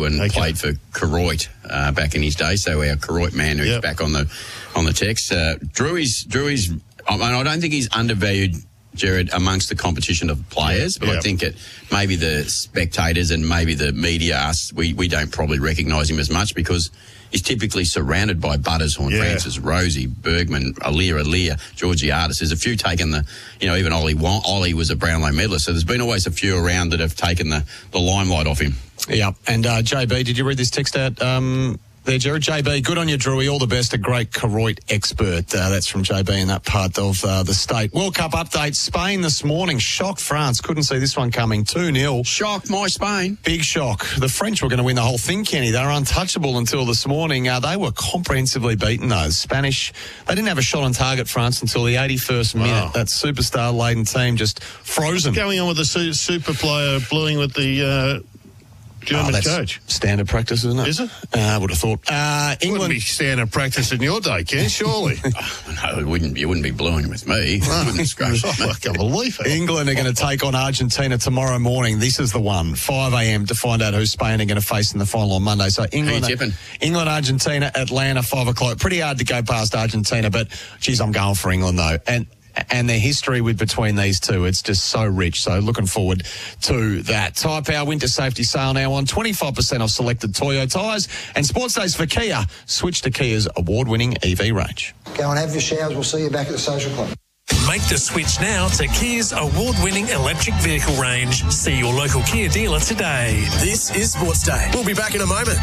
too, and played for Koroit back in his day. So our Koroit man who's back on the text. Drew is. I mean, I don't think he's undervalued, Jared, amongst the competition of players, but I think maybe the spectators and maybe the media, us, we don't probably recognise him as much because he's typically surrounded by Butters, Horn Francis, Rosie, Bergman, Alir, Georgiadis. There's a few taken even Ollie was a Brownlow medalist, so there's been always a few around that have taken the limelight off him. Yeah, and JB, did you read this text out there, Jared? JB, good on you, Drewy. All the best. A great Koroit expert. That's from JB in that part of the state. World Cup update. Spain this morning shocked France. Couldn't see this one coming. 2-0. Shocked my Spain. Big shock. The French were going to win the whole thing, Kenny. They were untouchable until this morning. They were comprehensively beaten, though. Spanish, they didn't have a shot on target, France, until the 81st minute. That superstar-laden team just frozen. What's going on with the super player bluing with the German coach? Standard practice, isn't it? Is it? I would have thought. England wouldn't be standard practice in your day, Ken, surely. No, it wouldn't. You wouldn't be blowing with me. I wouldn't scratch. I can't believe it. England are going to take on Argentina tomorrow morning. This is the one, 5 a.m. to find out who Spain are going to face in the final on Monday. So England, Argentina, Atlanta, 5 o'clock. Pretty hard to go past Argentina, but geez, I'm going for England though. And their history between these two, it's just so rich. So looking forward to that. Tyre Power winter safety sale now on 25% off selected Toyo tyres. And sports days for Kia. Switch to Kia's award-winning EV range. Go and have your showers. We'll see you back at the social club. Make the switch now to Kia's award-winning electric vehicle range. See your local Kia dealer today. This is Sports Day. We'll be back in a moment.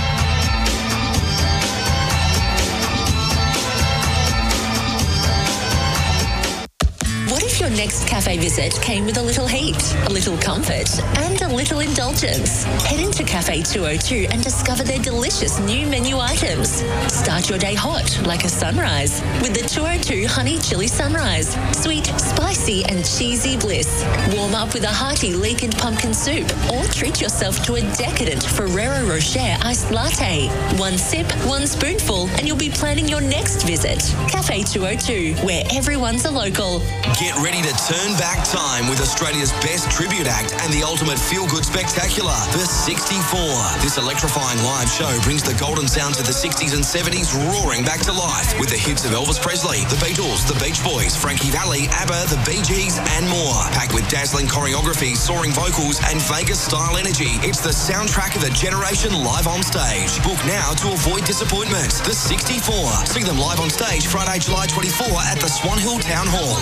What if your next cafe visit came with a little heat, a little comfort, and a little indulgence? Head into Cafe 202 and discover their delicious new menu items. Start your day hot like a sunrise with the 202 Honey Chili Sunrise. Sweet, spicy, and cheesy bliss. Warm up with a hearty leek and pumpkin soup, or treat yourself to a decadent Ferrero Rocher iced latte. One sip, one spoonful, and you'll be planning your next visit. Cafe 202, where everyone's a local. Get ready to turn back time with Australia's best tribute act and the ultimate feel-good spectacular, The 64. This electrifying live show brings the golden sounds of the 60s and 70s roaring back to life with the hits of Elvis Presley, the Beatles, the Beach Boys, Frankie Valli, ABBA, the Bee Gees, and more. Packed with dazzling choreography, soaring vocals, and Vegas-style energy, it's the soundtrack of a generation live on stage. Book now to avoid disappointment. The 64. See them live on stage Friday, July 24 at the Swan Hill Town Hall.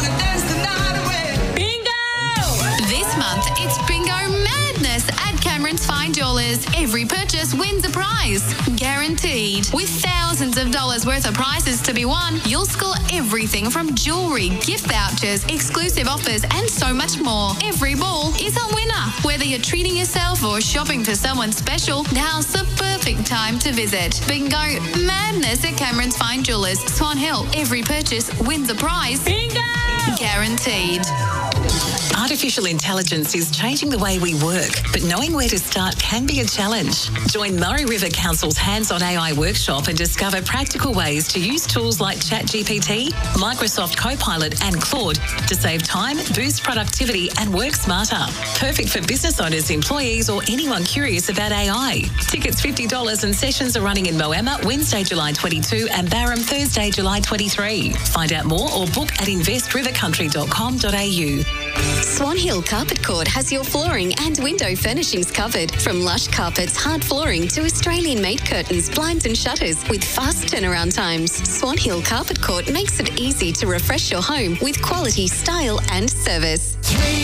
Bingo! This month, it's Bingo Madness at Cameron's Fine Jewelers. Every purchase wins a prize. Guaranteed. With thousands of dollars worth of prizes to be won, you'll score everything from jewellery, gift vouchers, exclusive offers, and so much more. Every ball is a winner. Whether you're treating yourself or shopping for someone special, now's the perfect time to visit. Bingo Madness at Cameron's Fine Jewelers, Swan Hill. Every purchase wins a prize. Bingo! Guaranteed. Artificial intelligence is changing the way we work, but knowing where to start can be a challenge. Join Murray River Council's hands-on AI workshop and discover practical ways to use tools like ChatGPT, Microsoft Copilot and Claude to save time, boost productivity and work smarter. Perfect for business owners, employees or anyone curious about AI. Tickets $50 and sessions are running in Moama Wednesday, July 22 and Barham Thursday, July 23. Find out more or book at investrivercountry.com.au. Swan Hill Carpet Court has your flooring and window furnishings covered. From lush carpets, hard flooring to Australian-made curtains, blinds and shutters with fast turnaround times. Swan Hill Carpet Court makes it easy to refresh your home with quality, style and service.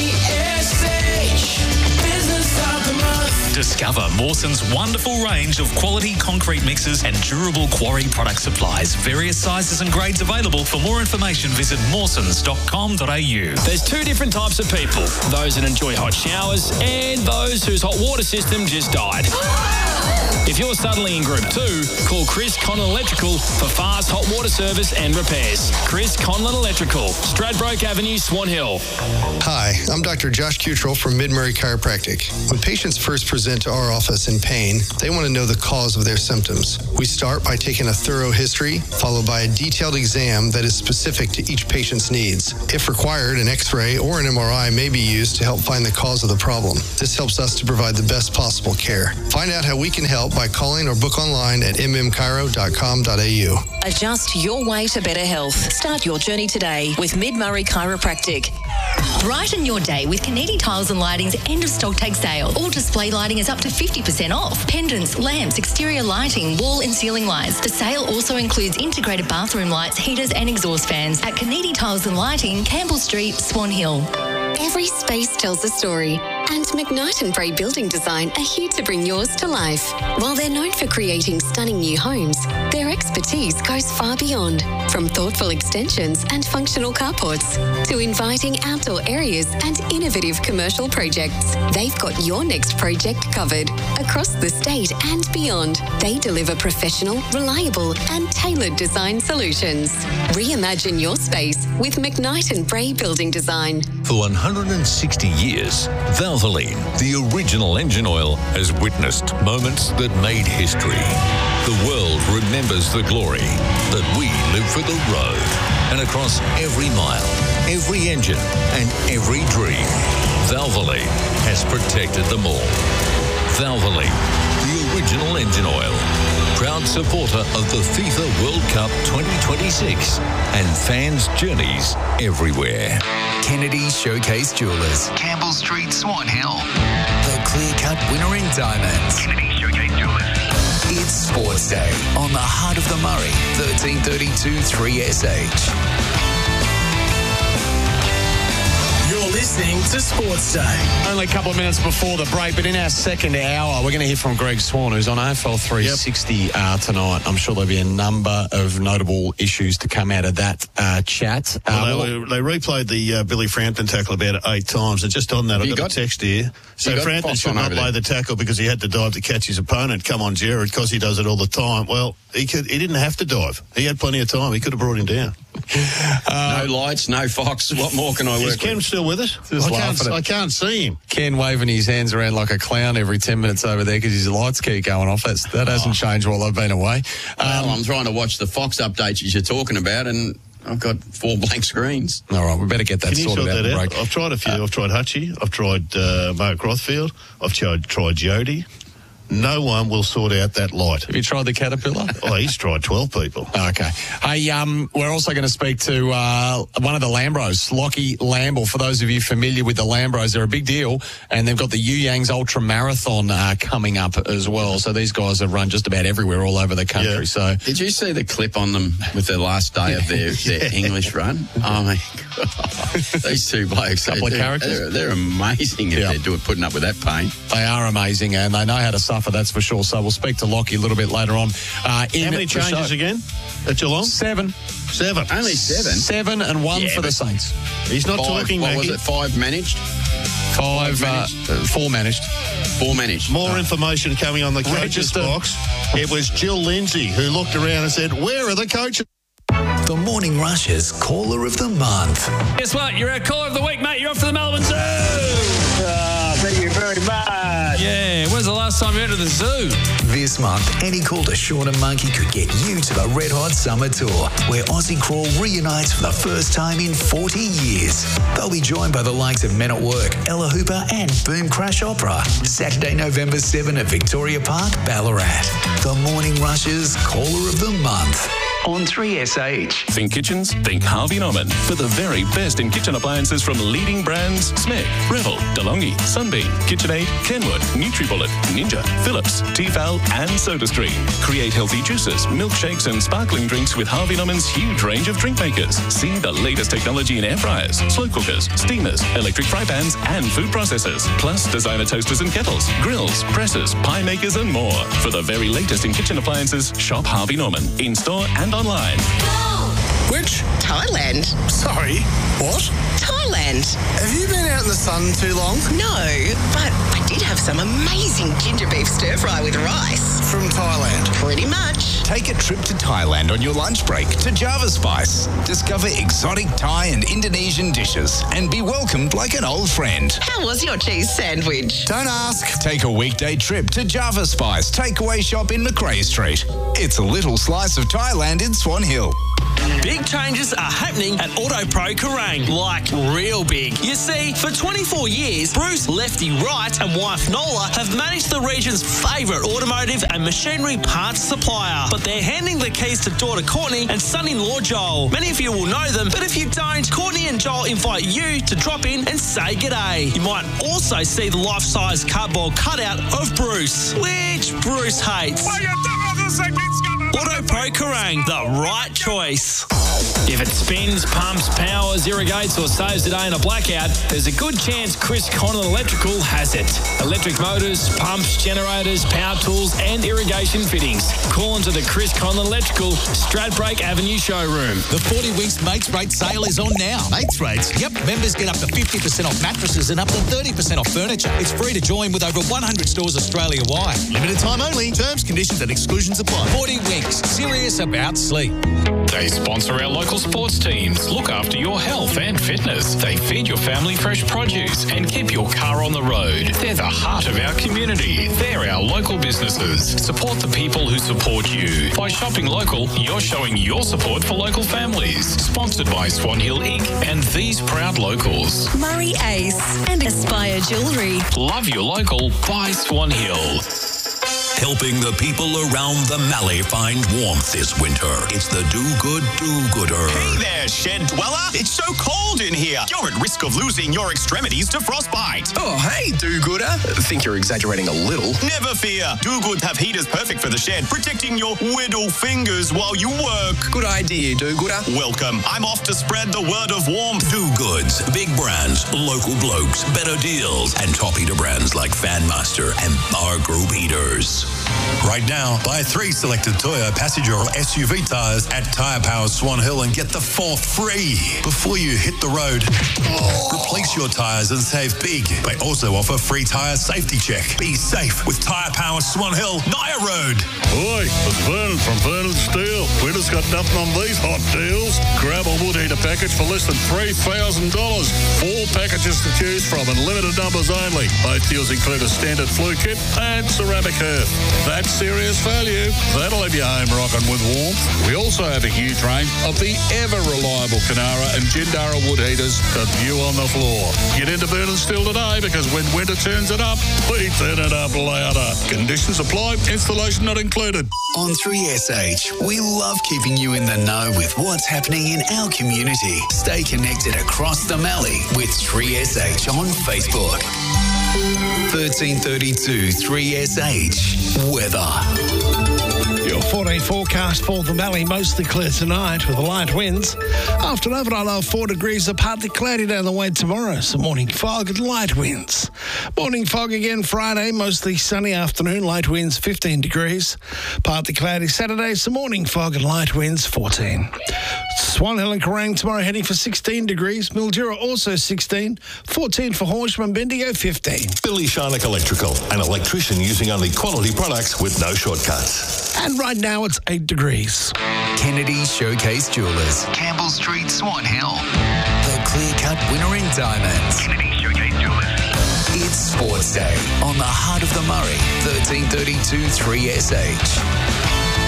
3SH Business of the Month. Discover Mawson's wonderful range of quality concrete mixes and durable quarry product supplies. Various sizes and grades available. For more information, visit mawsons.com.au. There's two different types of people. Those that enjoy hot showers and those whose hot water system just died. If you're suddenly in Group 2, call Chris Conlon Electrical for fast hot water service and repairs. Chris Conlon Electrical, Stradbroke Avenue, Swan Hill. Hi, I'm Dr. Josh Cutrell from Mid-Murray Chiropractic. When patients first present to our office in pain, they want to know the cause of their symptoms. We start by taking a thorough history, followed by a detailed exam that is specific to each patient's needs. If required, an X-ray or an MRI may be used to help find the cause of the problem. This helps us to provide the best possible care. Find out how we can help by calling or book online at mmchiro.com.au. Adjust your way to better health. Start your journey today with Mid-Murray Chiropractic. Brighten your day with Canidi Tiles and Lighting's end of stock take sale. All display lighting is up to 50% off. Pendants, lamps, exterior lighting, wall and ceiling lights. The sale also includes integrated bathroom lights, heaters and exhaust fans at Canidi Tiles and Lighting, Campbell Street, Swan Hill. Every space tells a story, and McKnight & Bray Building Design are here to bring yours to life. While they're known for creating stunning new homes, their expertise goes far beyond. From thoughtful extensions and functional carports to inviting outdoor areas and innovative commercial projects, they've got your next project covered. Across the state and beyond, they deliver professional, reliable and tailored design solutions. Reimagine your space with McKnight & Bray Building Design. For 160 years, Valvoline, the original engine oil, has witnessed moments that made history. The world remembers the glory, but we live for the road. And across every mile, every engine, and every dream, Valvoline has protected them all. Valvoline, the original engine oil. Proud supporter of the FIFA World Cup 2026 and fans' journeys everywhere. Kennedy Showcase Jewelers, Campbell Street, Swan Hill. The clear-cut winner in diamonds. Kennedy Showcase Jewelers. It's Sports Day on the heart of the Murray, 1332 3SH. Listening to Sports Day. Only a couple of minutes before the break, but in our second hour, we're going to hear from Greg Swan, who's on AFL 360 tonight. I'm sure there'll be a number of notable issues to come out of that chat. They replayed the Billy Frampton tackle about 8 times. And just on that, I got a text here. So Frampton should not lay the tackle because he had to dive to catch his opponent. Come on, Jared, because he does it all the time. Well, he didn't have to dive. He had plenty of time. He could have brought him down. No lights, no Fox. What more can I work with? Is Ken still with us? I can't see him. Ken waving his hands around like a clown every 10 minutes over there because his lights keep going off. That hasn't changed while I've been away. I'm trying to watch the Fox updates as you're talking about, and I've got 4 blank screens. All right, we better get that sorted out. Break. I've tried a few. I've tried Hutchie. I've tried Mark Rothfield. I've tried Jody. No one will sort out that light. Have you tried the Caterpillar? Oh, he's tried 12 people. Okay. Hey, we're also going to speak to one of the Lambros, Lockie Lamble. For those of you familiar with the Lambros, they're a big deal, and they've got the Yuyangs Ultra Marathon coming up as well. So these guys have run just about everywhere all over the country. Yeah. So, did you see the clip on them with the last day of their English run? Oh, my God. These two blokes. Couple of characters. They're amazing if they're putting up with that pain. They are amazing, and they know how to suffer. That's for sure. So we'll speak to Lockie a little bit later on. How many changes again at Geelong? 7. 7. Only 7? 7 and 1 for the Saints. He's not 5, talking, What was it, 5 managed? 4 managed. 4 managed. More information coming on the coaches box. It was Jill Lindsay who looked around and said, where are the coaches? The Morning Rush's Caller of the Month. Guess what? You're our Caller of the Week, mate. You're off to the Melbourne Zoo. Thank you very much. Yeah, when's the last time you went to the zoo? This month, any call to Sean and Monkey could get you to the Red Hot Summer Tour, where Aussie Crawl reunites for the first time in 40 years. They'll be joined by the likes of Men at Work, Ella Hooper and Boom Crash Opera. Saturday, November 7 at Victoria Park, Ballarat. The Morning Rush's Caller of the Month. On 3SH. Think kitchens? Think Harvey Norman. For the very best in kitchen appliances from leading brands Smith, Breville, DeLonghi, Sunbeam, KitchenAid, Kenwood, NutriBullet, Ninja, Philips, Tefal and SodaStream. Create healthy juices, milkshakes and sparkling drinks with Harvey Norman's huge range of drink makers. See the latest technology in air fryers, slow cookers, steamers, electric fry pans and food processors. Plus designer toasters and kettles, grills, presses, pie makers and more. For the very latest in kitchen appliances, shop Harvey Norman. In store and online. Which? Thailand. Sorry, what? Thailand. Have you been out in the sun too long? No, but I did have some amazing ginger beef stir fry with rice. From Pretty much. Take a trip to Thailand on your lunch break to Java Spice. Discover exotic Thai and Indonesian dishes and be welcomed like an old friend. How was your cheese sandwich? Don't ask. Take a weekday trip to Java Spice takeaway shop in Macrae Street. It's a little slice of Thailand in Swan Hill. Big changes are happening at Auto Pro Kerrang, like real big. You see, for 24 years, Bruce Lefty Wright and wife Nola have managed the region's favourite automotive and machinery parts supplier. But they're handing the keys to daughter Courtney and son-in-law Joel. Many of you will know them, but if you don't, Courtney and Joel invite you to drop in and say g'day. You might also see the life-size cardboard cutout of Bruce, which Bruce hates. Auto Pro Kerrang, the right choice. If it spins, pumps, powers, irrigates or saves the day in a blackout, there's a good chance Chris Conlon Electrical has it. Electric motors, pumps, generators, power tools and irrigation fittings. Call into the Chris Conlon Electrical Stradbroke Avenue showroom. The 40 Winks Mates Rate sale is on now. Mates Rates? Yep, members get up to 50% off mattresses and up to 30% off furniture. It's free to join with over 100 stores Australia-wide. Limited time only. Terms, conditions and exclusions apply. 40 Winks. Serious about sleep. They sponsor our local sports teams, look after your health and fitness. They feed your family fresh produce and keep your car on the road. They're the heart of our community. They're our local businesses. Support the people who support you. By shopping local, you're showing your support for local families. Sponsored by Swan Hill Inc. and these proud locals. Murray Ace and Aspire Jewellery. Love your local. Buy Swan Hill. Helping the people around the Mallee find warmth this winter. It's the Do Good Do-Gooder. Hey there, shed dweller. It's so cold in here. You're at risk of losing your extremities to frostbite. Oh, hey, Do-Gooder. I think you're exaggerating a little. Never fear. Do Good have heaters perfect for the shed, protecting your widow fingers while you work. Good idea, Do-Gooder. Welcome. I'm off to spread the word of warmth. Do-Goods, big brands, local blokes, better deals, and top heater brands like Fanmaster and Bar Group Heaters. Right now, buy 3 selected Toyota passenger or SUV tyres at Tyre Power Swan Hill and get the 4th free before you hit the road. Replace your tyres and save big. They also offer free tyre safety check. Be safe with Tyre Power Swan Hill, Naya Road. Oi, it's Vernon from Vernon Steel. We just got nothing on these hot deals. Grab a wood heater package for less than $3,000. 4 packages to choose from and limited numbers only. Both deals include a standard flue kit and ceramic hearth. That's serious value. That'll have your home rocking with warmth. We also have a huge range of the ever-reliable Canara and Jindara wood heaters to view on the floor. Get into Vernon Steel today because when winter turns it up, we turn it up louder. Conditions apply. Installation not included. On 3SH, we love keeping you in the know with what's happening in our community. Stay connected across the Mallee with 3SH on Facebook. 1332 3SH weather. Your 14 forecast for the Mallee, mostly clear tonight with light winds. After an overnight low of 4 degrees, partly cloudy down the way tomorrow. Some morning fog and light winds. Morning fog again Friday, mostly sunny afternoon, light winds 15 degrees. Partly cloudy Saturday, some morning fog and light winds 14. Swan Hill and Kerrang tomorrow heading for 16 degrees. Mildura also 16. 14 for Horsham and Bendigo 15. Billy Sharnock Electrical, an electrician using only quality products with no shortcuts. And right now it's 8 degrees. Kennedy Showcase Jewelers, Campbell Street, Swan Hill. The clear-cut winner in diamonds. Kennedy Showcase Jewelers. It's Sports Day on the heart of the Murray. 1332 3SH.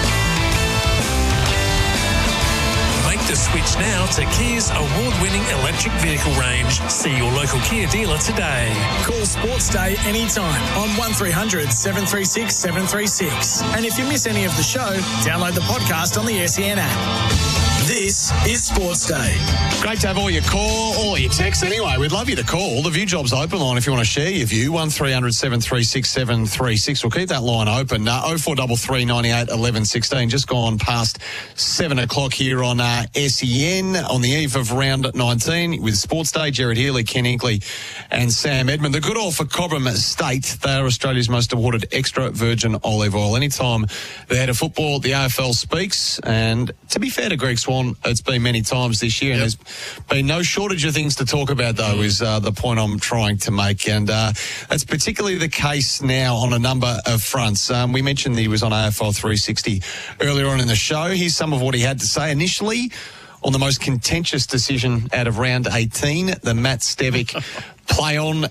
The switch now to Kia's award-winning electric vehicle range. See your local Kia dealer today. Call Sports Day anytime on 1300 736 736. And if you miss any of the show, download the podcast on the SEN app. This is Sports Day. Great to have all your call, all your texts. Anyway, we'd love you to call. The View Job's open line if you want to share your view. 1300 736 736. We'll keep that line open. 0433 98 11 16. Just gone past 7 o'clock here on SEN on the eve of round 19 with Sports Day. Jared Healy, Ken Inkley and Sam Edmund. The good oil for Cobram Estate. They are Australia's most awarded extra virgin olive oil. Anytime they're head of football, the AFL speaks. And to be fair to Greg Swan, on. It's been many times this year, and there's been no shortage of things to talk about, though, is the point I'm trying to make. And that's particularly the case now on a number of fronts. We mentioned that he was on AFL 360 earlier on in the show. Here's some of what he had to say initially on the most contentious decision out of round 18, the Matt Stevic play on.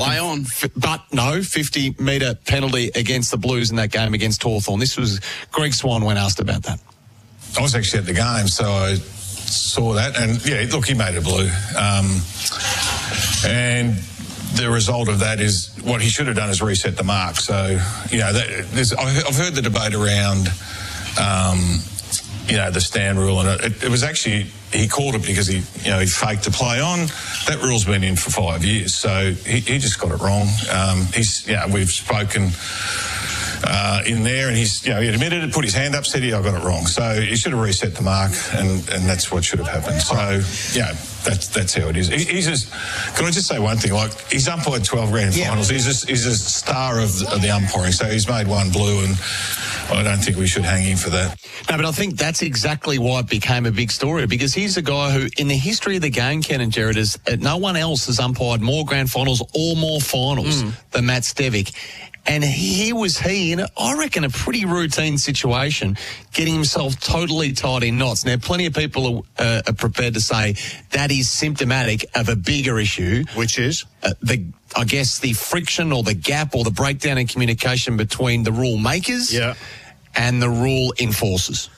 50-metre penalty against the Blues in that game against Hawthorn. This was Greg Swan when asked about that. I was actually at the game, so I saw that. And, he made it blue. And the result of that is what he should have done is reset the mark. So, I've heard the debate around the stand rule, and it was actually, he called it because he faked the play on. That rule's been in for 5 years, so he just got it wrong. We've spoken in there, and he admitted it, put his hand up, said, I got it wrong. So he should have reset the mark, and that's what should have happened. So, that's how it is. He's just, can I just say one thing? Like, he's umpired 12 grand finals. He's a star of the umpiring, so he's made one blue, and I don't think we should hang him for that. No, but I think that's exactly why it became a big story, because he's a guy who, in the history of the game, Ken and Jared, no one else has umpired more grand finals or more finals than Matt Stevic. And here was he in, I reckon, a pretty routine situation, getting himself totally tied in knots. Now, plenty of people are prepared to say that is symptomatic of a bigger issue. Which is? The friction or the gap or the breakdown in communication between the rule makers and the rule enforcers.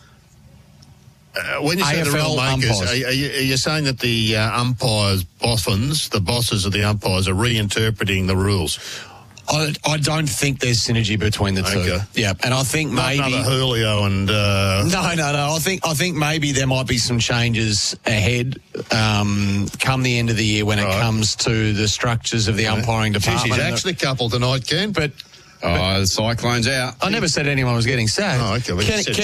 When you say AFL the rule makers, umpires. are you saying that the umpires, the bosses of the umpires, are reinterpreting the rules? I don't think there's synergy between the two. Okay. Yeah, and I think maybe another Julio and no. I think maybe there might be some changes ahead come the end of the year when it comes to the structures of the umpiring department. He's actually coupled tonight, Ken, but. The Cyclone's out. I never said anyone was getting sacked. Oh, okay.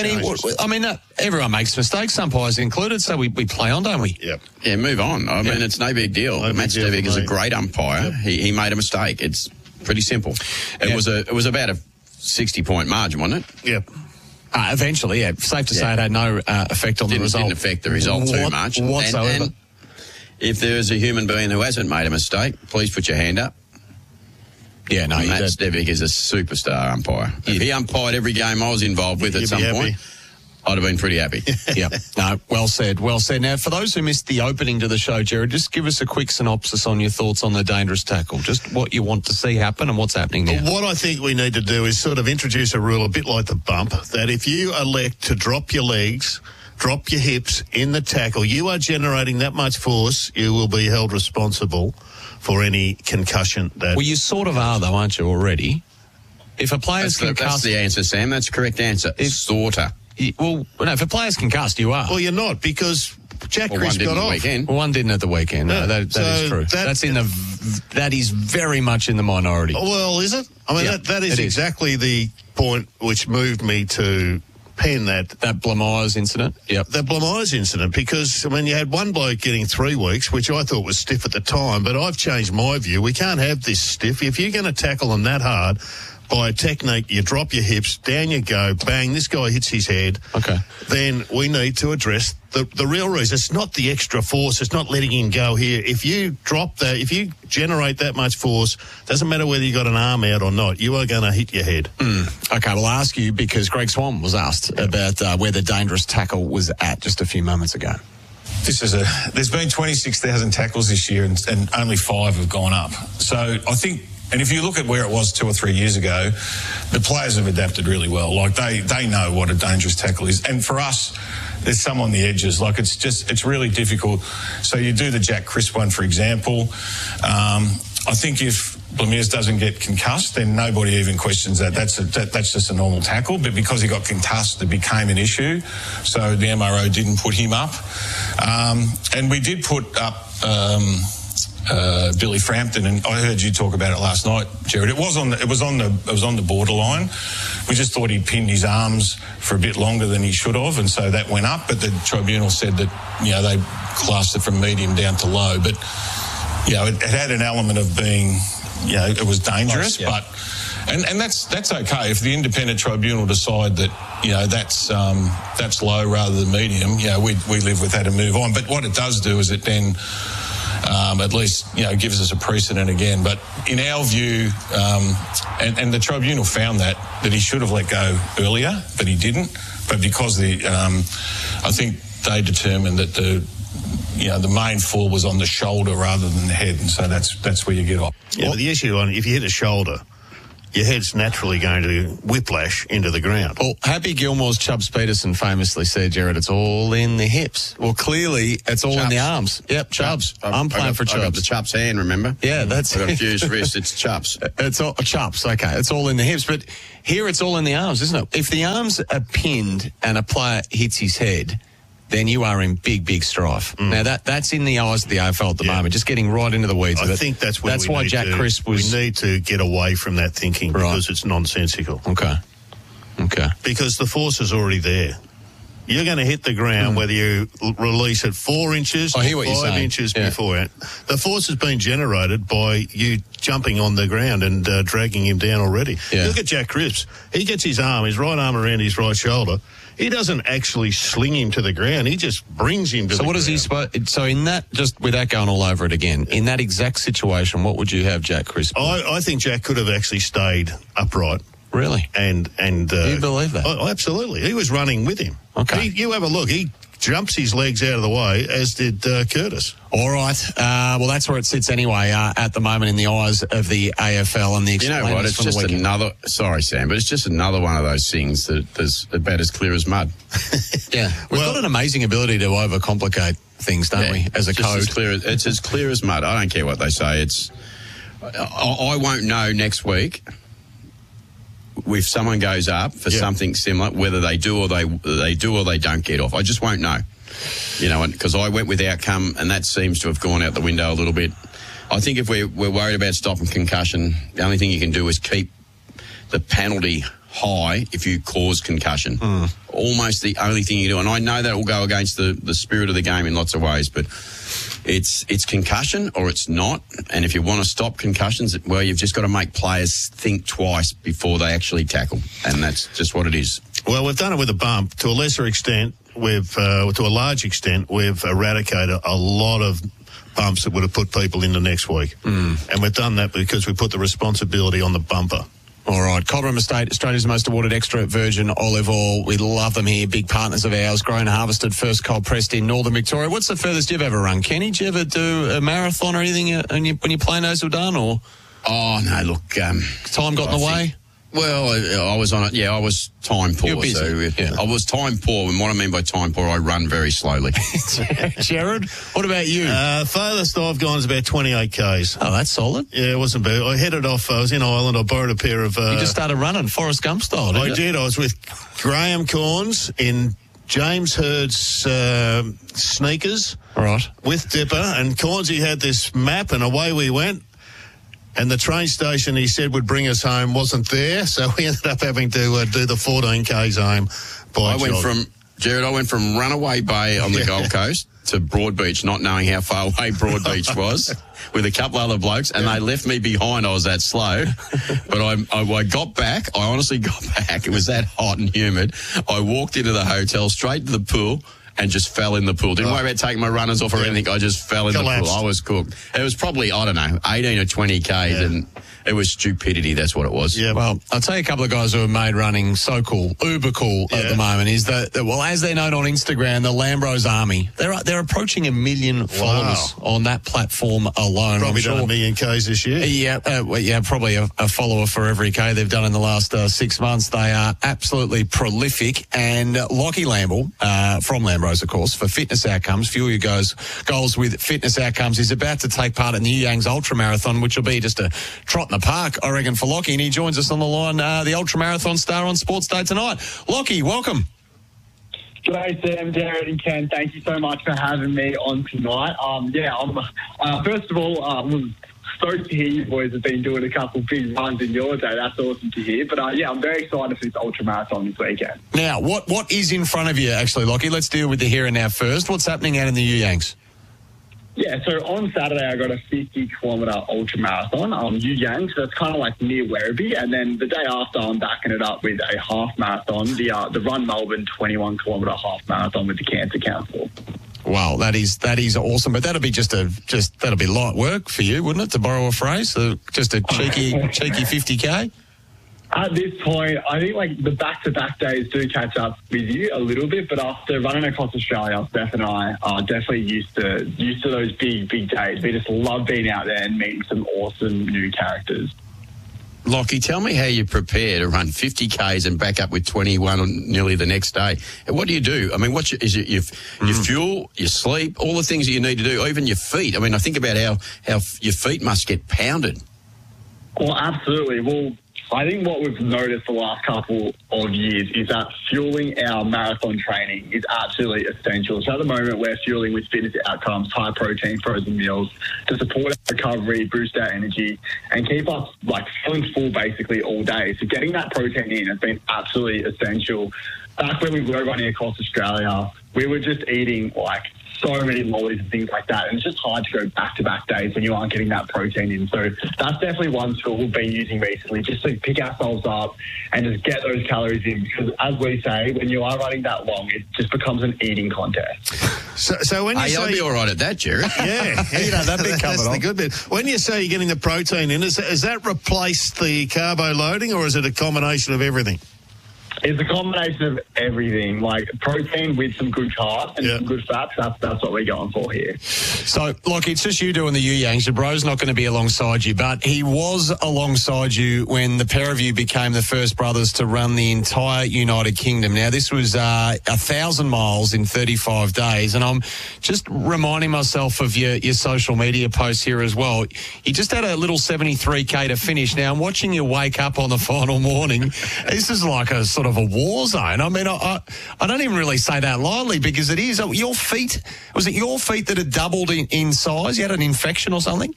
Everyone makes mistakes, umpires included, so we play on, don't we? Yep. Yeah, move on. I mean, it's no big deal. Matt Stevic is a great umpire. Yep. He made a mistake. It's pretty simple. It was about a 60-point margin, wasn't it? Yep. Eventually, safe to say it had no effect on the result. Didn't affect the result too much. Whatsoever. And if there is a human being who hasn't made a mistake, please put your hand up. Yeah, no, Matt Stevic is a superstar umpire. If he umpired every game I was involved with at some point, I'd have been pretty happy. Yeah. No, well said. Well said. Now, for those who missed the opening to the show, Jared, just give us a quick synopsis on your thoughts on the dangerous tackle. Just what you want to see happen and what's happening now. What I think we need to do is sort of introduce a rule a bit like the bump, that if you elect to drop your legs, drop your hips in the tackle, you are generating that much force, you will be held responsible for any concussion. Well, you sort of are, though, aren't you, already? If a player's concussed... That's the answer, Sam. That's the correct answer. Sorta. Well, no, if a player's concussed, you are. Well, you're not, because Jack Chris got off. Weekend. Well, one didn't at the weekend. No, that is true. That is very much in the minority. Well, is it? I mean, that is exactly the point which moved me to pen that Blamires incident. Yep. That Blamires incident, because, I mean, you had one bloke getting 3 weeks, which I thought was stiff at the time, but I've changed my view. We can't have this stiff. If you're going to tackle them that hard, by a technique, you drop your hips, down you go, bang, this guy hits his head. Okay. Then we need to address the real reason. It's not the extra force. It's not letting him go here. If you drop that, if you generate that much force, doesn't matter whether you got an arm out or not, you are going to hit your head. Okay, we'll ask you because Greg Swan was asked about where the dangerous tackle was at just a few moments ago. There's been 26,000 tackles this year and only 5 have gone up. So I think, and if you look at where it was 2 or 3 years ago, the players have adapted really well. Like they know what a dangerous tackle is. And for us, there's some on the edges. Like it's really difficult. So you do the Jack Crisp one, for example. I think if Blamires doesn't get concussed, then nobody even questions that. That's just a normal tackle. But because he got concussed, it became an issue. So the MRO didn't put him up. And we did put up Billy Frampton, and I heard you talk about it last night, Jared. It was on the borderline. We just thought he'd pinned his arms for a bit longer than he should have, and so that went up. But the tribunal said that they classed it from medium down to low. But it had an element of being it was dangerous, but And that's okay if the independent tribunal decide that, that's low rather than medium. We live with that and move on. But what it does do is it then at least, gives us a precedent again. But in our view, and the tribunal found that he should have let go earlier, but he didn't. But because I think they determined that the main fall was on the shoulder rather than the head, and so that's where you get off. Yeah, but the issue if you hit a shoulder, your head's naturally going to whiplash into the ground. Well, Happy Gilmore's Chubbs Peterson famously said, Jared, it's all in the hips. Well, clearly, it's all in the arms. Yep, Chubbs. I'm playing for Chubbs. I got the Chubbs hand, remember? Yeah, that's I got a fused wrist. It's Chubbs. It's all Chubbs. Okay, it's all in the hips. But here, it's all in the arms, isn't it? If the arms are pinned and a player hits his head, then you are in big, big strife. Now, that's in the eyes of the AFL at the moment, just getting right into the weeds of it. I think that's why Jack Crisp was... We need to get away from that thinking because it's nonsensical. Okay. Because the force is already there. You're going to hit the ground whether you release it 4 inches or 5 inches before it. The force has been generated by you jumping on the ground and dragging him down already. Yeah. Look at Jack Crisp. He gets his right arm around his right shoulder. He doesn't actually sling him to the ground. He just brings him to the ground. So what is he supposed... So in that, just without going all over it again, in that exact situation, what would you have Jack Crisp? I think Jack could have actually stayed upright. Really? And you believe that? Oh, absolutely. He was running with him. Okay. You have a look. He jumps his legs out of the way, as did Curtis. All right. Well, that's where it sits anyway at the moment in the eyes of the AFL and the explainers. You know what? It's just another... Sorry, Sam, but it's just another one of those things that is about as clear as mud. Yeah. We've got an amazing ability to overcomplicate things, don't we, as a code? It's as clear as mud. I don't care what they say. I won't know next week if someone goes up for something similar, whether they do or they don't get off. I just won't know, because I went with outcome, and that seems to have gone out the window a little bit. I think if we're worried about stopping concussion, the only thing you can do is keep the penalty high if you cause concussion. Almost the only thing you do, and I know that will go against the spirit of the game in lots of ways, but it's concussion or it's not. And if you want to stop concussions, well, you've just got to make players think twice before they actually tackle, and that's just what it is. Well, we've done it with a bump. To a lesser extent, to a large extent, we've eradicated a lot of bumps that would have put people into next week. And we've done that because we put the responsibility on the bumper. All right. Cobram Estate, Australia's most awarded extra virgin olive oil. We love them here. Big partners of ours. Grown, harvested, first cold pressed in Northern Victoria. What's the furthest you've ever run, Kenny? Did you ever do a marathon or anything when you play Nosal or? Oh, no, look. Time got in the way? Well, I was on it. Yeah, I was time poor. You're busy. So I was time poor, and what I mean by time poor, I run very slowly. Jared, what about you? Farthest I've gone is about 28 Ks. Oh, that's solid. Yeah, it wasn't bad. I headed off. I was in Ireland. I borrowed a pair of... you just started running Forrest Gump style, didn't you? I did. I was with Graham Corns in James Hurd's sneakers. All right. With Dipper, and Cornsy had this map, and away we went. And the train station he said would bring us home wasn't there, so we ended up having to do the 14 Ks home by I went from Runaway Bay on the Gold Coast to Broadbeach, not knowing how far away Broadbeach was, with a couple other blokes, and they left me behind. I was that slow. But I got back. I honestly got back. It was that hot and humid. I walked into the hotel, straight to the pool, and just fell in the pool. Didn't worry about taking my runners off or anything. I just fell in the pool. I was cooked. It was probably, 18 or 20 Ks, and it was stupidity. That's what it was. Yeah. Well, I'll tell you a couple of guys who have made running so cool, uber cool at the moment, is that, well, as they're known on Instagram, the Lambros Army, they're approaching 1 million followers on that platform alone. Probably done 1 million Ks this year. Yeah, probably a follower for every K they've done in the last 6 months. They are absolutely prolific. And Lockie Lamble, from Lambros, of course, for fitness outcomes, fuel your goals with fitness outcomes, is about to take part in the Young's Ultra Marathon, which will be just a trot in the park, I reckon, for Lockie. And he joins us on the line, the Ultra Marathon star on Sports Day tonight. Lockie, welcome. G'day, Sam, Jared and Ken. Thank you so much for having me on tonight. First of all, I'm stoked to hear you boys have been doing a couple big runs in your day. That's awesome to hear. But I'm very excited for this ultra marathon this weekend. Now, what is in front of you, actually, Lockie? Let's deal with the here and now first. What's happening out in the Yangs? Yeah, so on Saturday I got a 50-kilometre ultra marathon on Yuyang, so that's kind of like near Werribee, and then the day after I'm backing it up with a half marathon, the Run Melbourne 21-kilometre half marathon with the Cancer Council. Wow, that is awesome, but that'll be that'll be light work for you, wouldn't it? To borrow a phrase, so just a cheeky 50k. At this point, I think like the back-to-back days do catch up with you a little bit, but after running across Australia, Steph and I are definitely used to those big days. We just love being out there and meeting some awesome new characters. Lockie, tell me how you prepare to run 50 Ks and back up with 21 nearly the next day. What do you do? I mean, is it your fuel, your sleep, all the things that you need to do, even your feet? I mean, I think about how your feet must get pounded. Well, absolutely. Well, I think what we've noticed the last couple of years is that fueling our marathon training is absolutely essential. So at the moment, we're fueling with fitness outcomes, high protein, frozen meals to support our recovery, boost our energy, and keep us like feeling full basically all day. So getting that protein in has been absolutely essential. Back when we were running across Australia, we were just eating like so many lollies and things like that, and it's just hard to go back-to-back days when you aren't getting that protein in. So that's definitely one tool we've been using recently, just to pick ourselves up and just get those calories in, because as we say, when you are running that long, it just becomes an eating contest. So when you say... I'll be all right at that, Jared. Yeah. You know, that bit covered That's the good bit. When you say you're getting the protein in, has that replaced the carbo loading, or is it a combination of everything? It's a combination of everything, like protein with some good carbs and some good fats. That's what we're going for here. So, look, it's just you doing the Yuyangs. Your bro's not going to be alongside you, but he was alongside you when the pair of you became the first brothers to run the entire United Kingdom. Now, this was 1,000 miles in 35 days, and I'm just reminding myself of your social media posts here as well. You just had a little 73K to finish. Now, I'm watching you wake up on the final morning. This is like a sort of a war zone. I mean, I don't even really say that lightly, because it is. Your feet, was it your feet that had doubled in size? You had an infection or something?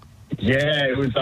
Yeah, it was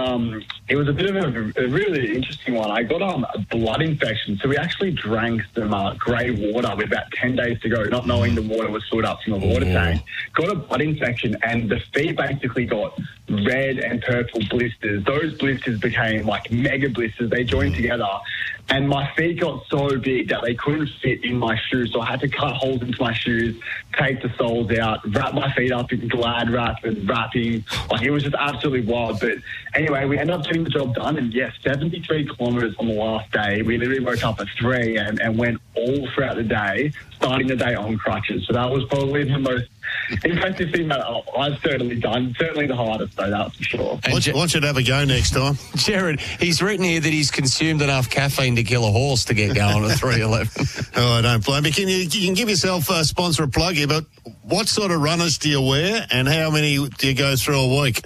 a bit of a really interesting one. I got a blood infection, so we actually drank some grey water with about 10 days to go, not knowing the water was filled up from the water tank. Got a blood infection, and the feet basically got red and purple blisters. Those blisters became like mega blisters. They joined together, and my feet got so big that they couldn't fit in my shoes, so I had to cut holes into my shoes, take the soles out, wrap my feet up in Glad wrap and wrapping. Like, it was just absolutely wild. But anyway, we ended up getting the job done, and 73 kilometres on the last day. We literally woke up at 3 and went all throughout the day, starting the day on crutches. So that was probably the most impressive thing that I've certainly done. Certainly the hardest, though, that's for sure. I want you to have a go next time. Jared, he's written here that he's consumed enough caffeine to kill a horse to get going at 3:11. Oh, I don't blame you. You can give yourself a sponsor a plug here, but what sort of runners do you wear, and how many do you go through a week?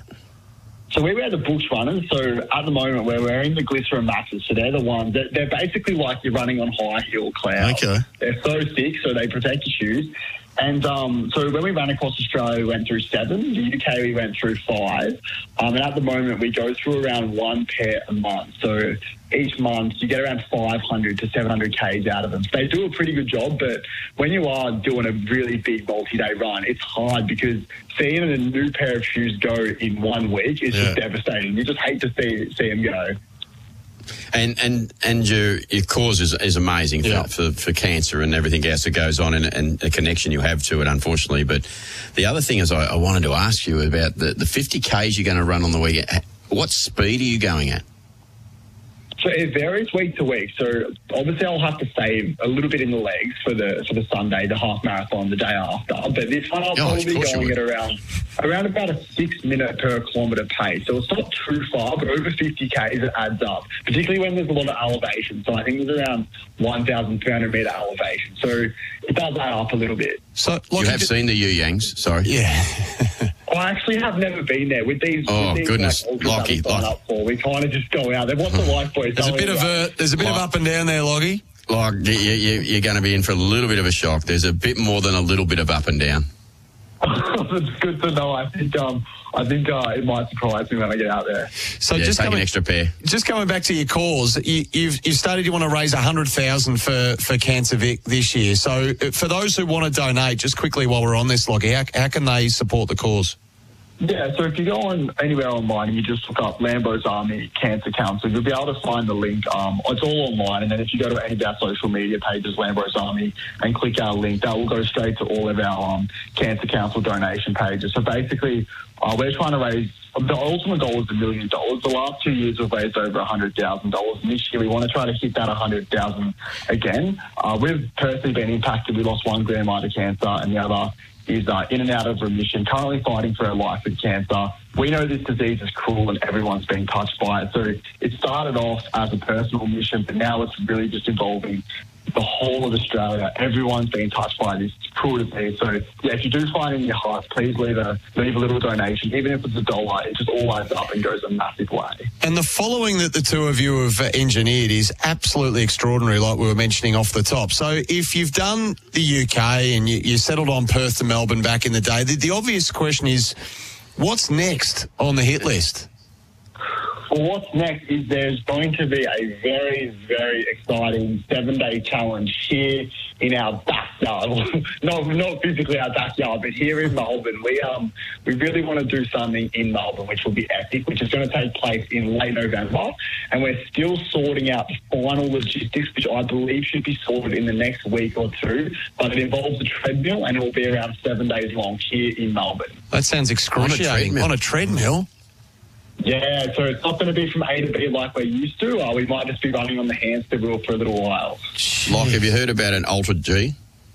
So we wear the Bush runners. So at the moment, we're wearing the Glycerin Maxes. So they're the ones that they're basically like you're running on high heel clouds. Okay. They're so thick, so they protect your shoes. And so when we ran across Australia, we went through 7. The UK, we went through 5. And at the moment, we go through around 1 pair a month. So each month, you get around 500 to 700 Ks out of them. So they do a pretty good job, but when you are doing a really big multi-day run, it's hard, because seeing a new pair of shoes go in 1 week is just devastating. You just hate to see them go. And your cause is amazing for cancer and everything else that goes on, and the connection you have to it, unfortunately. But the other thing is, I wanted to ask you about the 50 Ks you're going to run on the weekend. What speed are you going at? So it varies week to week. So obviously I'll have to save a little bit in the legs for the Sunday, the half marathon, the day after. But this one I'll probably be going at around about a 6 minute per kilometre pace. So it's not too far, but over 50 Ks it adds up, particularly when there's a lot of elevation. So I think there's around 1,300 metre elevation. So it does add up a little bit. So you have seen the Yuyangs, sorry. Yeah. I actually have never been there with these. Oh, goodness, Lockie. We kind of just go out there. What's the life, boys? There's a bit of up and down there, Lockie. Like, you're going to be in for a little bit of a shock. There's a bit more than a little bit of up and down. That's good to know. I think it might surprise me when I get out there. So just take an extra pair. Just coming back to your cause, you've started. You want to raise 100,000 for Cancer Vic this year. So for those who want to donate, just quickly while we're on this, Lockie, how can they support the cause? Yeah, so if you go on anywhere online and you just look up Lambo's Army Cancer Council, you'll be able to find the link. It's all online, and then if you go to any of our social media pages, Lambo's Army, and click our link, that will go straight to all of our Cancer Council donation pages. So basically, we're trying to raise, the ultimate goal is $1 million. The last 2 years we've raised over $100,000, and this year we want to try to hit that $100,000 again. We've personally been impacted. We lost one grandma to cancer, and the other is in and out of remission, currently fighting for her life with cancer. We know this disease is cruel and everyone's being touched by it. So it started off as a personal mission, but now it's really just involving the whole of Australia. Everyone's being touched by this cruel disease. So, yeah, if you do find it in your heart, please leave a little donation. Even if it's $1, it just all adds up and goes a massive way. And the following that the two of you have engineered is absolutely extraordinary, like we were mentioning off the top. So if you've done the UK and you settled on Perth to Melbourne back in the day, the obvious question is, what's next on the hit list? Well, what's next is there's going to be a very, very exciting 7-day challenge here in our backyard. not physically our backyard, but here in Melbourne. We really want to do something in Melbourne, which will be epic, which is going to take place in late November. And we're still sorting out the final logistics, which I believe should be sorted in the next week or two. But it involves a treadmill, and it will be around 7 days long here in Melbourne. That sounds excruciating. On a treadmill? Yeah, so it's not going to be from A to B like we're used to. We might just be running on the hamster wheel for a little while. Like, have you heard about an Ultra G?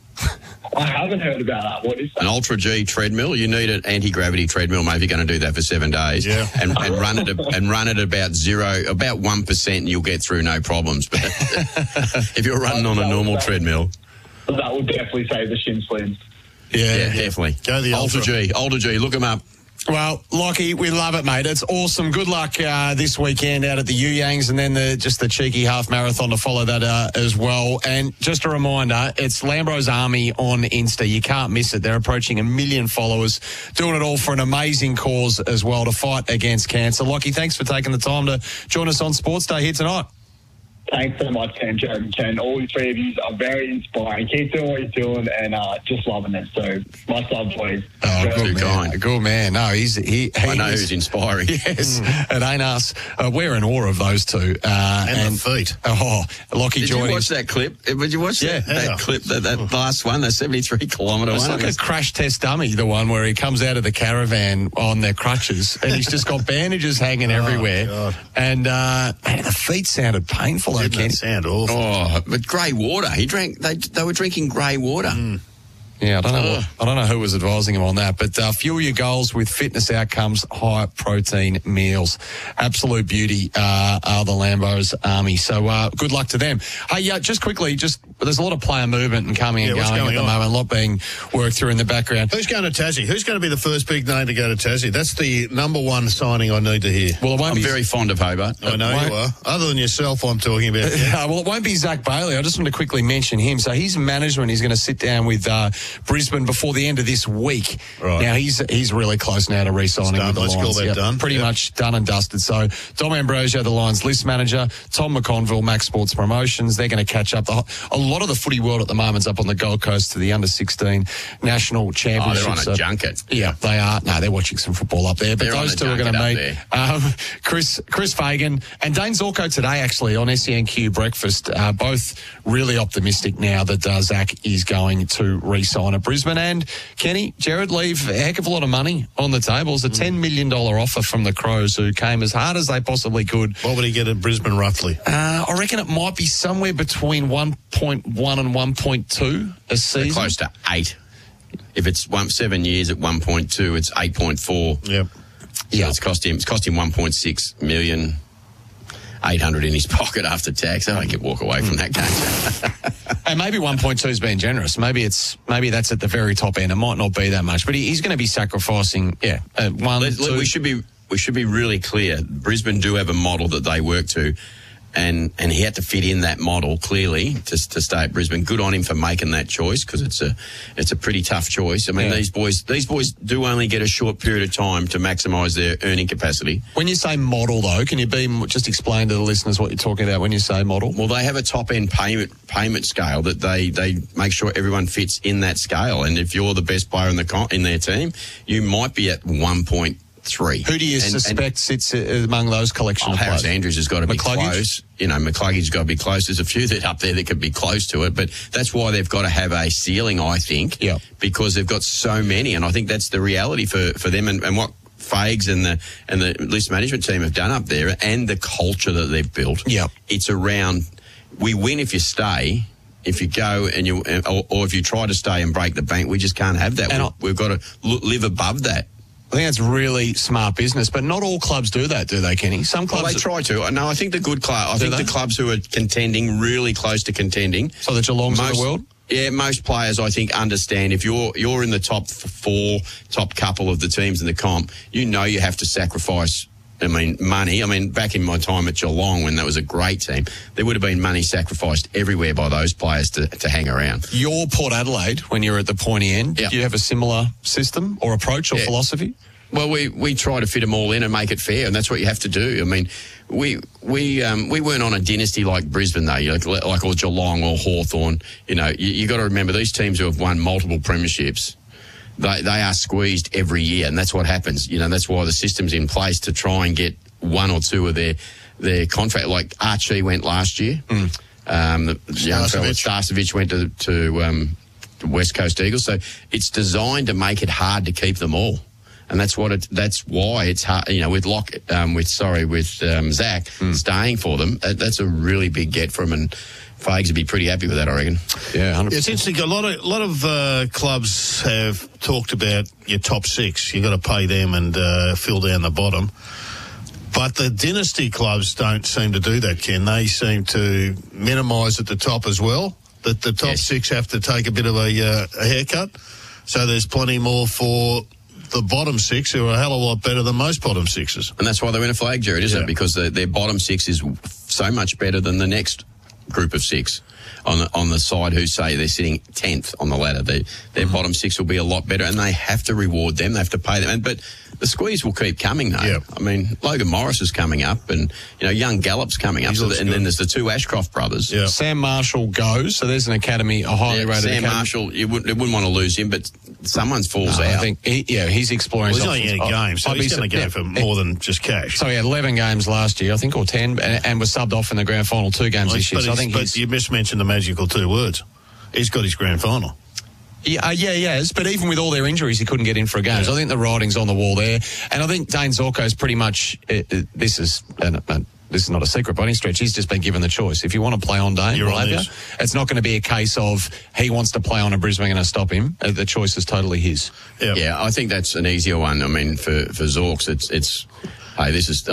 I haven't heard about that. What is that? An Ultra G treadmill. You need an anti-gravity treadmill, mate, if you're going to do that for 7 days. Yeah. And run it about 1%, and you'll get through no problems. But if you're running on a normal treadmill, that will definitely save the shin splints. Yeah, definitely. Go the Ultra G. Look them up. Well, Lockie, we love it, mate. It's awesome. Good luck this weekend out at the Yuyangs, and then the cheeky half marathon to follow that as well. And just a reminder, it's Lambo's Army on Insta. You can't miss it. They're approaching 1 million followers, doing it all for an amazing cause as well, to fight against cancer. Lockie, thanks for taking the time to join us on Sports Day here tonight. Thanks so much, Ken, Jared and Ken. All you three of you are very inspiring. Keep doing what you're doing and just loving it. So, much love, boys. Oh, good man. No, I know who's inspiring. Yes, it ain't us. We're in awe of those two. And the feet. Oh, Lockie joining. Did you watch that clip? Did you watch that clip, that last one, the 73-kilometre one? It's like a crash test dummy, the one where he comes out of the caravan on their crutches and he's just got bandages hanging everywhere. God. And, man, the feet sounded painful. Didn't sound awful. Oh, but grey water. They were drinking grey water. Yeah, I don't know who was advising him on that, but fuel your goals with Fitness Outcomes high protein meals. Absolute beauty are the Lambo's Army. So good luck to them. Hey, just quickly, there's a lot of player movement and coming and going at the moment. A lot being worked through in the background. Who's going to Tassie? Who's going to be the first big name to go to Tassie? That's the number one signing I need to hear. Well, I'm very fond of Hobart. I know you are. Other than yourself, I'm talking about. Yeah. Well, it won't be Zach Bailey. I just want to quickly mention him. So his management is going to sit down with Brisbane before the end of this week. Right. Now, he's really close now to re-signing with the Let's Lions. call that done. Pretty much done and dusted. So Dom Ambrosio, the Lions list manager, Tom McConville, Max Sports Promotions, they're going to catch up. A lot of the footy world at the moment's up on the Gold Coast to the under-16 national championship. Oh, they're on a junket. Yeah, they are. No, they're watching some football up there. But those two are going to meet. Chris Fagan and Dane Zorko today, actually, on SENQ Breakfast, both really optimistic now that Zach is going to re-sign at Brisbane. And Kenny, Jared leave a heck of a lot of money on the table. It's a $10 million offer from the Crows, who came as hard as they possibly could. What would he get at Brisbane, roughly? I reckon it might be somewhere between 1.1 and 1.2 a season. Close to 8. If it's 7 years at 1.2, it's 8.4. Yep. Yeah, it's cost him 1.6 million. 800 in his pocket after tax. I could walk away from that game. And maybe 1.2 has been generous. Maybe that's at the very top end. It might not be that much, but he's going to be sacrificing. Yeah, 1, 2. We should be really clear. Brisbane do have a model that they work to. and he had to fit in that model clearly to stay at Brisbane. Good on him for making that choice, because it's a pretty tough choice. I mean, these boys do only get a short period of time to maximise their earning capacity. When you say model, though, can you just explain to the listeners what you're talking about when you say model? Well, they have a top end payment scale that they make sure everyone fits in that scale, and if you're the best player in their team, you might be at 1.3. Who do you suspect sits among those collection of Harris players? Andrews has got to be close. McCluggage up there close. There's a few that up there that could be close to it, but that's why they've got to have a ceiling, I think, because they've got so many, and I think that's the reality for them, and what Fags and the list management team have done up there, and the culture that they've built. Yeah, it's around, we win if you stay. If you go or if you try to stay and break the bank, we just can't have that. We've got to live above that. I think that's really smart business, but not all clubs do that, do they, Kenny? Some clubs... Well, they try to. No, I think the good clubs... the clubs who are contending, really close to contending... So the Geelongs of the world? Yeah, most players, I think, understand if you're in the top 4, top couple of the teams in the comp, you have to sacrifice... money. Back in my time at Geelong, when that was a great team, there would have been money sacrificed everywhere by those players to hang around. Your Port Adelaide, when you're at the pointy end, do you have a similar system or approach or philosophy? Well, we try to fit them all in and make it fair, and that's what you have to do. We weren't on a dynasty like Brisbane, though, like or Geelong or Hawthorn. You got to remember, these teams who have won multiple premierships, They are squeezed every year, and that's what happens. That's why the system's in place to try and get one or two of their contract. Like Archie went last year. The young fella Starcevic went to West Coast Eagles. So it's designed to make it hard to keep them all, and that's why it's hard. With Zach staying for them, that's a really big get for him, and Fags would be pretty happy with that, I reckon. Yeah, 100%. It's interesting. A lot of clubs have talked about your top 6. You've got to pay them and fill down the bottom. But the dynasty clubs don't seem to do that, Ken. They seem to minimise at the top as well. That the top 6 have to take a bit of a haircut. So there's plenty more for the bottom 6, who are a hell of a lot better than most bottom 6s. And that's why they win a flag, Jared, isn't it? Because their bottom 6 is so much better than the next group of 6 on the side who say they're sitting 10th on the ladder. Their bottom 6 will be a lot better, and they have to reward them. They have to pay them. But the squeeze will keep coming, though. Yeah. Logan Morris is coming up, and young Gallup's coming up, and then there's the 2 Ashcroft brothers. Yeah. Sam Marshall goes, so there's an academy, a highly rated Sam academy. Marshall, you wouldn't want to lose him, but someone falls out. I think he's exploring. Well, he's not in a game, so he's going to go for more than just cash. So he had 11 games last year, I think, or 10, and was subbed off in the grand final 2 games this year. So I think you mismentioned the magical 2 words. He's got his grand final. Yeah, he has. But even with all their injuries, he couldn't get in for a game. So I think the writing's on the wall there. And I think Dane Zorko's pretty much, this is not a secret by any stretch. He's just been given the choice. If you want to play on Dane, we'll have you. It's not going to be a case of he wants to play on and Brisbane going to stop him. The choice is totally his. Yeah, I think that's an easier one. For Zorks, it's hey, this is,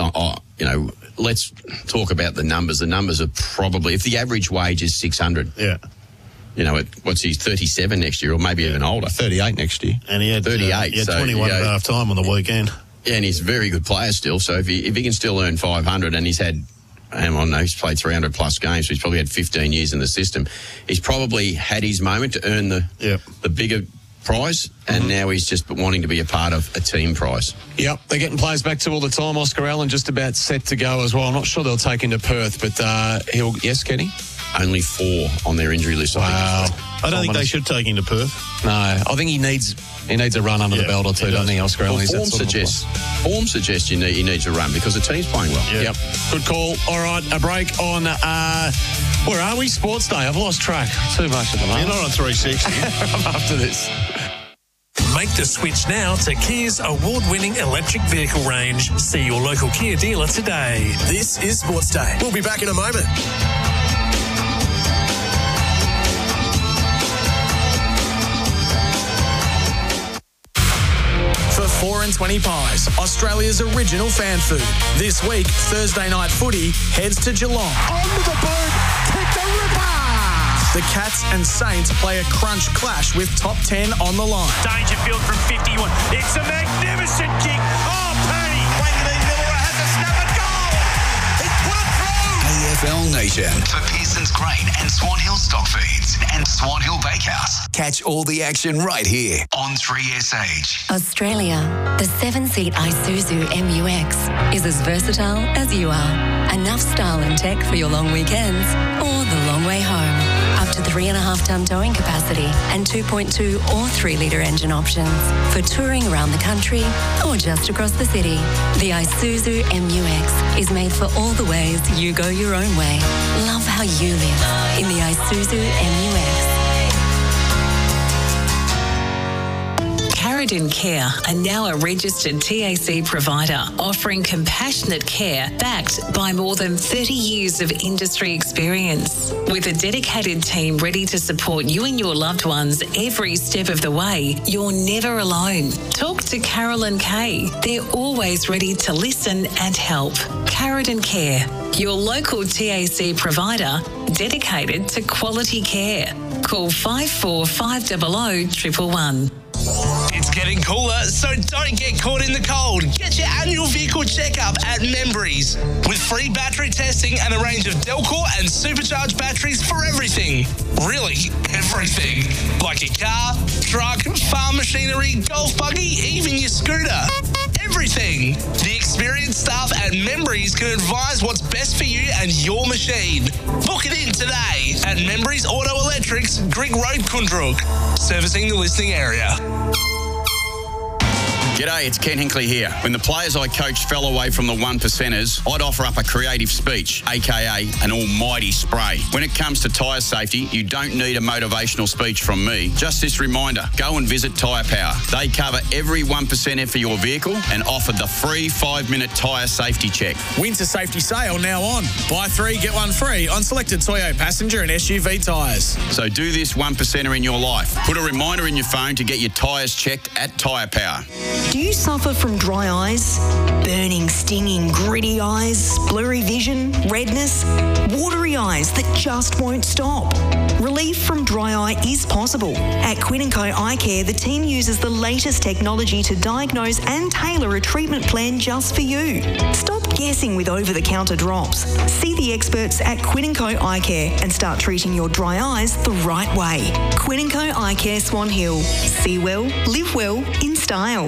let's talk about the numbers. The numbers are probably, if the average wage is 600. Yeah. What's he, 37 next year, or maybe even older? 38 next year. And he had 38. He had 21 at half time on the weekend. Yeah, and he's a very good player still. So if he can still earn 500, and he's had, he's played 300 plus games, so he's probably had 15 years in the system. He's probably had his moment to earn the bigger prize, and now he's just wanting to be a part of a team prize. Yep, they're getting players back to all the time. Oscar Allen just about set to go as well. I'm not sure they'll take him to Perth, but yes, Kenny? Only 4 on their injury list. Wow. I don't think they should take him to Perth. No, I think he needs a run under the belt or two, doesn't he, Oscar Allen? Form suggests he needs a run because the team's playing well. Yep. Good call. All right, a break on, where are we? Sports Day. I've lost track too much at the moment. You're not on 360. After this. Make the switch now to Kia's award-winning electric vehicle range. See your local Kia dealer today. This is Sports Day. We'll be back in a moment. For 4 and 20 Pies, Australia's original fan food. This week, Thursday night footy heads to Geelong. Onto the boot, kick the ripper! The Cats and Saints play a crunch clash with top 10 on the line. Dangerfield from 51. It's a magnificent kick. Oh, Paddy! AFL AFL Nation. For Pearson's Grain and Swan Hill Stock Feeds and Swan Hill Bakehouse. Catch all the action right here On 3SH. Australia, the 7-seat Isuzu MU-X is as versatile as you are. Enough style and tech for your long weekends or the long way home. Up to 3.5-ton towing capacity and 2.2 or 3-litre engine options for touring around the country or just across the city. The Isuzu MU-X is made for all the ways you go your own way. Love how you live in the Isuzu MU-X. Carradine Care are now a registered TAC provider offering compassionate care backed by more than 30 years of industry experience. With a dedicated team ready to support you and your loved ones every step of the way, you're never alone. Talk to Carolyn Kay. They're always ready to listen and help. Carradine Care, your local TAC provider dedicated to quality care. Call 54500 111. It's getting cooler, so don't get caught in the cold. Get your annual vehicle checkup at Membreys. With free battery testing and a range of Delcor and supercharged batteries for everything. Really, everything. Like your car, truck, farm machinery, golf buggy, even your scooter. Everything. The experienced staff at Membreys can advise what's best for you and your machine. Book it in today at Membreys Auto Electrics, Grigg Road, Kundrook. Servicing the listening area. G'day, it's Ken Hinkley here. When the players I coached fell away from the one percenters, I'd offer up a creative speech, aka an almighty spray. When it comes to tyre safety, you don't need a motivational speech from me. Just this reminder, go and visit Tyre Power. They cover every 1%er for your vehicle and offer the free 5-minute tyre safety check. Winter safety sale now on. Buy 3, get 1 free on selected Toyota passenger and SUV tyres. So do this 1%er in your life. Put a reminder in your phone to get your tyres checked at Tyre Power. Do you suffer from dry eyes? Burning, stinging, gritty eyes, blurry vision, redness, watery eyes that just won't stop? Relief from dry eye is possible. At Quinn & Co Eye Care, the team uses the latest technology to diagnose and tailor a treatment plan just for you. Stop guessing with over-the-counter drops. See the experts at Quinn & Co Eye Care and start treating your dry eyes the right way. Quinn & Co Eye Care, Swan Hill. See well, live well, in style.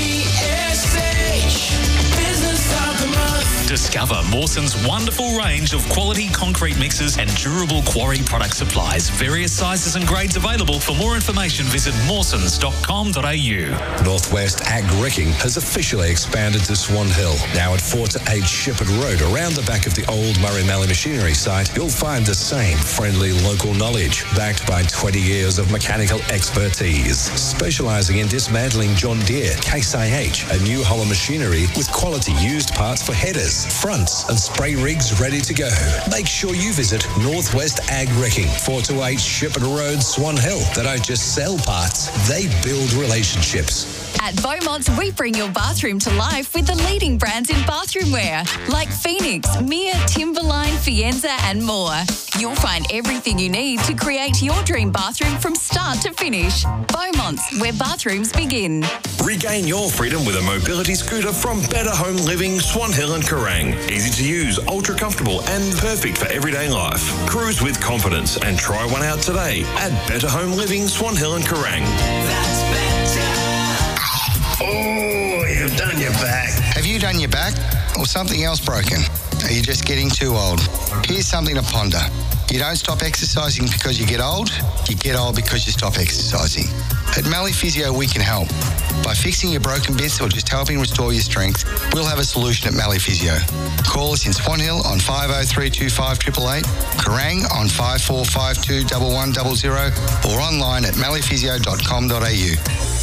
3SH Business of the Month. Discover Mawson's wonderful range of quality concrete mixes and durable quarry product supplies. Various sizes and grades available. For more information, visit mawsons.com.au. Northwest Ag Wrecking has officially expanded to Swan Hill. Now at 4 to 8 Shepherd Road, around the back of the old Murray Mallee Machinery site, you'll find the same friendly local knowledge, backed by 20 years of mechanical expertise. Specialising in dismantling John Deere, Case IH, and New Holland machinery with quality used parts for headers, fronts and spray rigs ready to go. Make sure you visit Northwest Ag Wrecking, 4 to 8 Shepherd Road, Swan Hill. They don't just sell parts, they build relationships. At Beaumont's, we bring your bathroom to life with the leading brands in bathroom wear, like Phoenix, Mia, Timberline, Fienza, and more. You'll find everything you need to create your dream bathroom from start to finish. Beaumont's, where bathrooms begin. Regain your freedom with a mobility scooter from Better Home Living, Swan Hill and Kerrang. Easy to use, ultra comfortable and perfect for everyday life. Cruise with confidence and try one out today at Better Home Living, Swan Hill and Kerrang. That's better. Oh, you've done your back. Have you done your back or something else broken? Are you just getting too old? Here's something to ponder. You don't stop exercising because you get old because you stop exercising. At Mallee Physio, we can help. By fixing your broken bits or just helping restore your strength, we'll have a solution at Mallee Physio. Call us in Swan Hill on 50325 888, Kerrang on 5452 1100, or online at malleephysio.com.au.